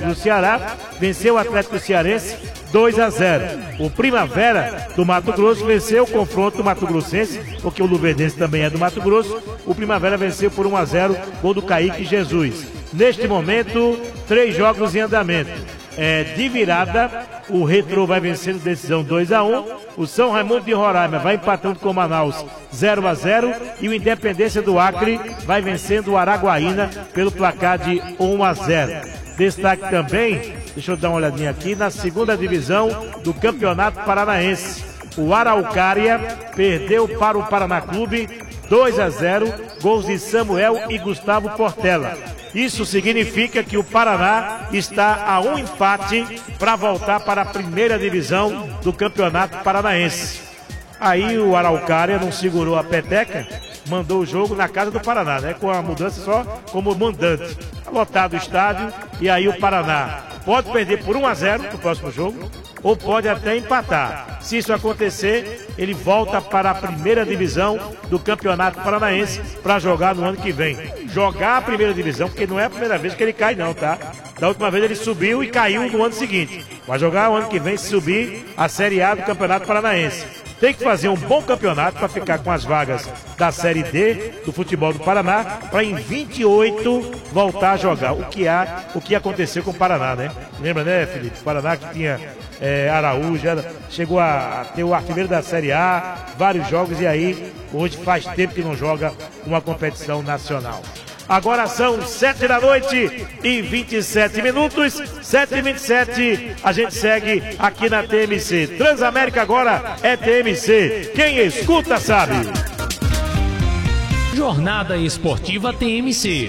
Universidade do Ceará venceu o Atlético Cearense 2-0. O Primavera do Mato Grosso venceu o confronto do Mato Grossense, porque o Luverdense também é do Mato Grosso. O Primavera venceu por 1-0, gol do Kaique Jesus. Neste momento, 3 jogos em andamento. De virada, o Retrô vai vencendo decisão 2-1. O São Raimundo de Roraima vai empatando com o Manaus 0-0. E o Independência do Acre vai vencendo o Araguaína pelo placar de 1-0. Destaque também, deixa eu dar uma olhadinha aqui, na segunda divisão do Campeonato Paranaense. O Araucária perdeu para o Paraná Clube 2-0, gols de Samuel e Gustavo Portela. Isso significa que o Paraná está a um empate para voltar para a primeira divisão do Campeonato Paranaense. Aí o Araucária não segurou a peteca, mandou o jogo na casa do Paraná, né? Com a mudança só como mandante. Lotado o estádio e aí o Paraná pode perder por 1-0 no próximo jogo ou pode até empatar. Se isso acontecer, ele volta para a primeira divisão do Campeonato Paranaense para jogar no ano que vem. Jogar a primeira divisão, porque não é a primeira vez que ele cai não, tá? Da última vez ele subiu e caiu no ano seguinte. Vai jogar o ano que vem se subir a Série A do Campeonato Paranaense. Tem que fazer um bom campeonato para ficar com as vagas da Série D do futebol do Paraná, para em 28 voltar a jogar. O que aconteceu com o Paraná, né? Lembra, né, Felipe? O Paraná que tinha Araújo, chegou a ter o artilheiro da Série A, vários jogos, e aí hoje faz tempo que não joga uma competição nacional. Agora são 7 da noite e 27 minutos, 7h27, a gente segue aqui na TMC. Transamérica agora é TMC, quem escuta sabe. Jornada Esportiva TMC.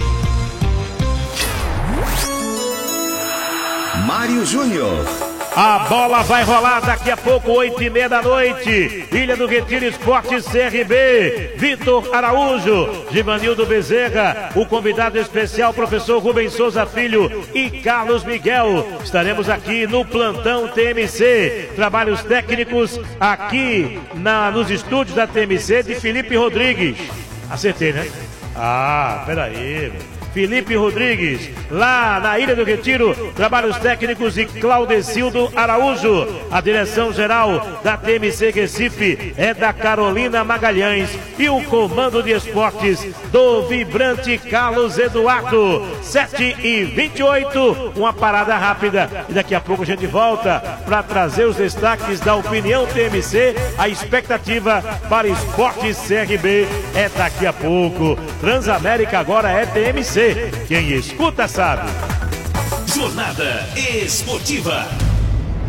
Mário Júnior. A bola vai rolar daqui a pouco, 8h30 da noite. Ilha do Retiro Esportes CRB. Vitor Araújo, Givanildo Bezerra, o convidado especial, professor Rubens Souza Filho e Carlos Miguel. Estaremos aqui no plantão TMC. Trabalhos técnicos aqui nos estúdios da TMC de Felipe Rodrigues. Acertei, né? Peraí. Felipe Rodrigues, lá na Ilha do Retiro, trabalhos técnicos de Claudecildo Araújo. A direção geral da TMC Recife é da Carolina Magalhães e o comando de esportes do vibrante Carlos Eduardo. 7h28, uma parada rápida e daqui a pouco a gente volta para trazer os destaques da opinião TMC. A expectativa para Esportes CRB é daqui a pouco. Transamérica agora é TMC. Quem escuta sabe. Jornada Esportiva.